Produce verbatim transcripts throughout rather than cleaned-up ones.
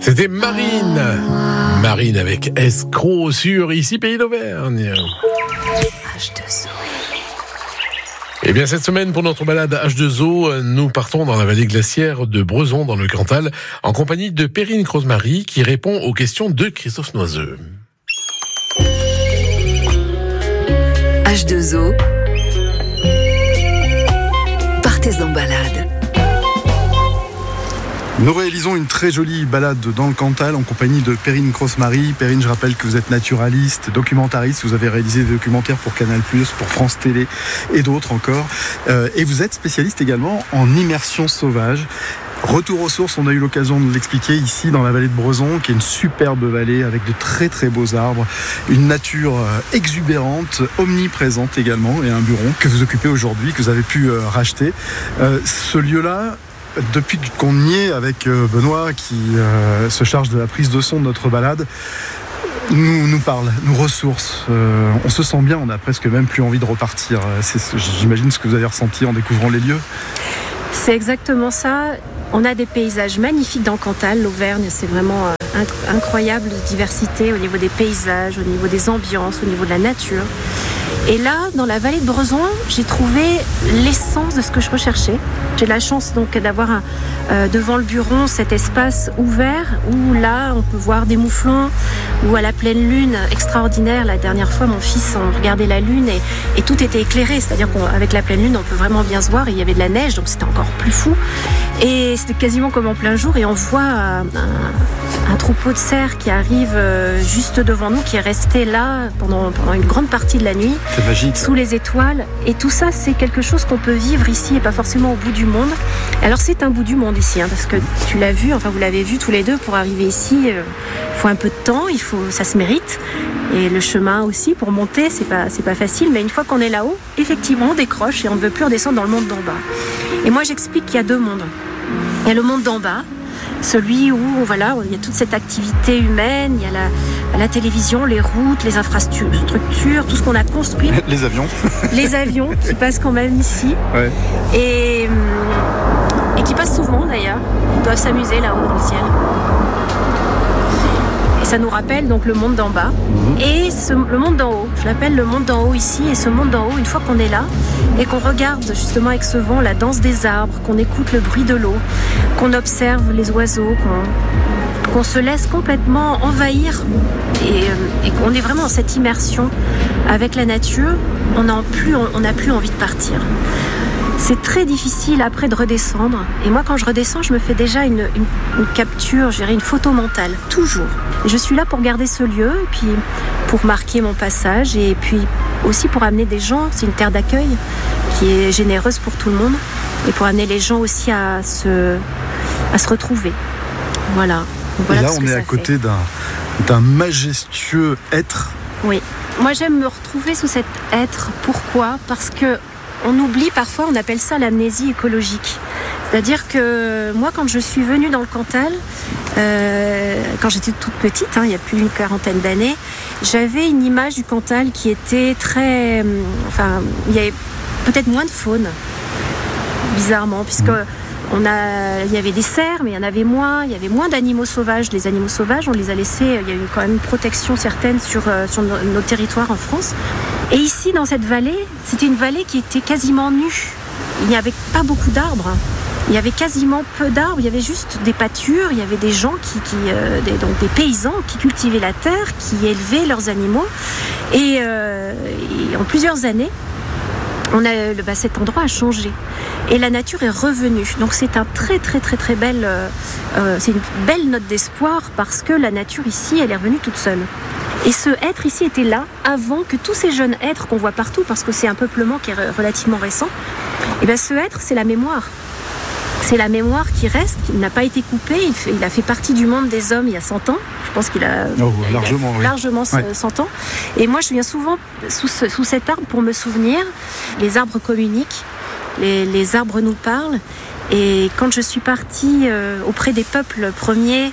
C'était Marine. Marine avec Escroc sur ici Pays d'Auvergne. H deux O. Eh bien, cette semaine, pour notre balade H deux O, nous partons dans la vallée glaciaire de Brezon, dans le Cantal, en compagnie de Perrine Crozemarie, qui répond aux questions de Christophe Noiseux. H deux O. Partez en balade. Nous réalisons une très jolie balade dans le Cantal en compagnie de Perrine Crozemarie. Perrine, je rappelle que vous êtes naturaliste, documentariste, vous avez réalisé des documentaires pour Canal plus, pour France Télé et d'autres encore. Euh, et vous êtes spécialiste également en immersion sauvage. Retour aux sources, on a eu l'occasion de l'expliquer ici dans la vallée de Brezon, qui est une superbe vallée avec de très très beaux arbres, une nature exubérante, omniprésente également, et un bureau que vous occupez aujourd'hui, que vous avez pu euh, racheter. Euh, ce lieu-là, depuis qu'on y est avec Benoît qui euh, se charge de la prise de son de notre balade, nous, nous parle, nous ressource. Euh, on se sent bien, on a presque même plus envie de repartir. C'est, j'imagine ce que vous avez ressenti en découvrant les lieux. C'est exactement ça. On a des paysages magnifiques dans le Cantal. L'Auvergne, c'est vraiment incroyable de diversité au niveau des paysages, au niveau des ambiances, au niveau de la nature. Et là, dans la vallée de Brezon, j'ai trouvé l'essence de ce que je recherchais. J'ai la chance donc d'avoir un, euh, devant le Buron cet espace ouvert où là, on peut voir des mouflons, ou à la pleine lune, extraordinaire. La dernière fois, mon fils, on regardait la lune et, et tout était éclairé. C'est-à-dire qu'avec la pleine lune, on peut vraiment bien se voir. Et il y avait de la neige, donc c'était encore plus fou. Et c'était quasiment comme en plein jour. Et on voit un, un, un troupeau de cerfs qui arrive juste devant nous, qui est resté là pendant, pendant une grande partie de la nuit. C'est magique. Sous les étoiles. Et tout ça, c'est quelque chose qu'on peut vivre ici et pas forcément au bout du monde. Alors, c'est un bout du monde ici, hein, parce que tu l'as vu, enfin, vous l'avez vu tous les deux, pour arriver ici, il euh, faut un peu de temps, il faut, ça se mérite. Et le chemin aussi, pour monter, c'est pas, c'est pas facile. Mais une fois qu'on est là-haut, effectivement, on décroche et on ne veut plus redescendre dans le monde d'en bas. Et moi, j'explique qu'il y a deux mondes. Il y a le monde d'en bas, celui où voilà, il y a toute cette activité humaine, il y a la, la télévision, les routes, les infrastructures, tout ce qu'on a construit. Les avions. Les avions qui passent quand même ici. Ouais. Et, et qui passent souvent d'ailleurs. Ils doivent s'amuser là-haut dans le ciel. Et ça nous rappelle donc le monde d'en bas. Mmh. Et ce, le monde d'en haut. Je l'appelle le monde d'en haut ici. Et ce monde d'en haut, une fois qu'on est là, et qu'on regarde justement avec ce vent la danse des arbres, qu'on écoute le bruit de l'eau, qu'on observe les oiseaux, qu'on, qu'on se laisse complètement envahir et, et qu'on est vraiment dans cette immersion avec la nature, on n'a plus, on n'a plus envie de partir. C'est très difficile après de redescendre. Et moi, quand je redescends, je me fais déjà une, une, une capture, je dirais une photo mentale, toujours. Et je suis là pour garder ce lieu, et puis pour marquer mon passage, et puis aussi pour amener des gens. C'est une terre d'accueil qui est généreuse pour tout le monde, et pour amener les gens aussi à se, à se retrouver. Voilà. voilà et là, on est à côté d'un, d'un majestueux être. Oui. Moi, j'aime me retrouver sous cet être. Pourquoi ? Parce que on oublie parfois, on appelle ça l'amnésie écologique. C'est-à-dire que moi, quand je suis venue dans le Cantal, euh, quand j'étais toute petite, hein, il y a plus d'une quarantaine d'années, j'avais une image du Cantal qui était très... Enfin, il y avait peut-être moins de faune, bizarrement, puisque on a, il y avait des cerfs, mais il y en avait moins, il y avait moins d'animaux sauvages. Les animaux sauvages, on les a laissés, il y a eu quand même une protection certaine sur, sur nos, nos territoires en France. Et ici, dans cette vallée, c'était une vallée qui était quasiment nue. Il n'y avait pas beaucoup d'arbres. Il y avait quasiment peu d'arbres. Il y avait juste des pâtures. Il y avait des gens qui, qui euh, des, donc des paysans qui cultivaient la terre, qui élevaient leurs animaux. Et, euh, et en plusieurs années, on a, bah, cet endroit a changé. Et la nature est revenue. Donc c'est un très très très très belle, euh, c'est une belle note d'espoir parce que la nature ici, elle est revenue toute seule. Et ce être ici était là avant que tous ces jeunes êtres qu'on voit partout, parce que c'est un peuplement qui est relativement récent. Et bien ce être, c'est la mémoire. C'est la mémoire qui reste, qui n'a pas été coupée. Il, fait, il a fait partie du monde des hommes il y a cent ans. Je pense qu'il a, oh, largement, il a oui. largement ouais. cent ans. Et moi, je viens souvent sous, ce, sous cet arbre pour me souvenir. Les arbres communiquent, les, les arbres nous parlent. Et quand je suis partie euh, auprès des peuples premiers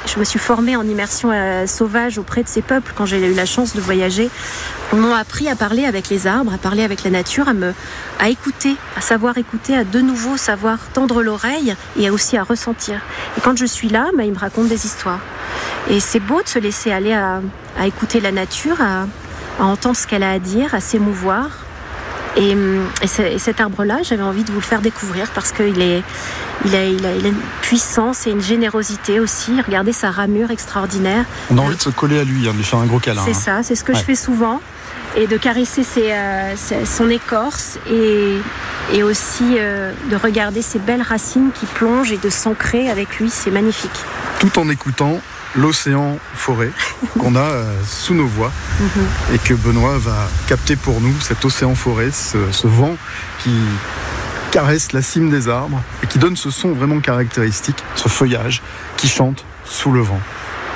je me suis formée en immersion euh, sauvage auprès de ces peuples quand j'ai eu la chance de voyager. On m'a appris à parler avec les arbres, à parler avec la nature, à me, à écouter, à savoir écouter, à de nouveau savoir tendre l'oreille et aussi à ressentir. Et quand je suis là, bah, ils me racontent des histoires. Et c'est beau de se laisser aller à, à écouter la nature, à, à entendre ce qu'elle a à dire, à s'émouvoir. Et, et, et cet arbre-là, j'avais envie de vous le faire découvrir parce qu'il est, il a, il a, il a une puissance et une générosité aussi. Regardez sa ramure extraordinaire. On a envie de se coller à lui, hein, de lui faire un gros câlin. C'est hein. ça, c'est ce que ouais. je fais souvent. Et de caresser ses, euh, ses, son écorce et, et aussi euh, de regarder ses belles racines qui plongent et de s'ancrer avec lui, c'est magnifique. Tout en écoutant l'océan forêt qu'on a euh, sous nos voix mm-hmm. et que Benoît va capter pour nous, cet océan forêt, ce, ce vent qui caresse la cime des arbres et qui donne ce son vraiment caractéristique, ce feuillage qui chante sous le vent.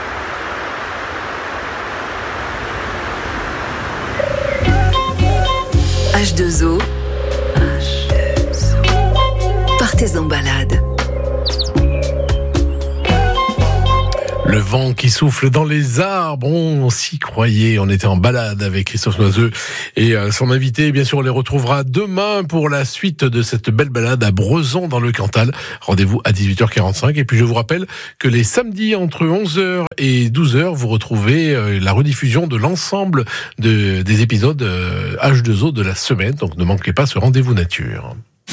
H deux O, partez en balade. Le vent qui souffle dans les arbres, on s'y croyait. On était en balade avec Christophe Noiseux et son invité. Bien sûr, on les retrouvera demain pour la suite de cette belle balade à Brezon dans le Cantal. Rendez-vous à dix-huit heures quarante-cinq. Et puis je vous rappelle que les samedis entre onze heures et douze heures, vous retrouvez la rediffusion de l'ensemble de, des épisodes H deux O de la semaine. Donc ne manquez pas ce rendez-vous nature.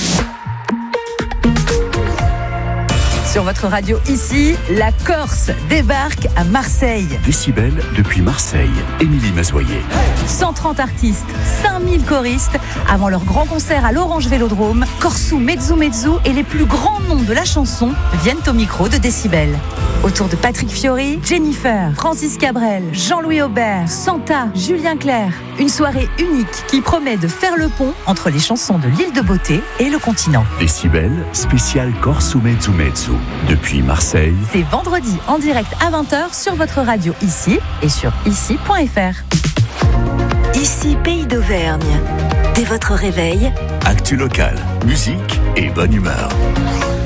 Sur votre radio ici, la Corse débarque à Marseille. Décibel depuis Marseille. Émilie Mazoyer. cent trente artistes, cinq mille choristes. Avant leur grand concert à l'Orange Vélodrome, Corsou, Mezzu Mezzu et les plus grands noms de la chanson viennent au micro de Décibel. Autour de Patrick Fiori, Jennifer, Francis Cabrel, Jean-Louis Aubert, Santa, Julien Clerc. Une soirée unique qui promet de faire le pont entre les chansons de l'île de Beauté et le continent. Décibel, spécial Corsou Mezzu Mezzu. Depuis Marseille. C'est vendredi en direct à vingt heures sur votre radio ici et sur ici point f r. Ici, Pays d'Auvergne. Dès votre réveil, actu local, musique et bonne humeur.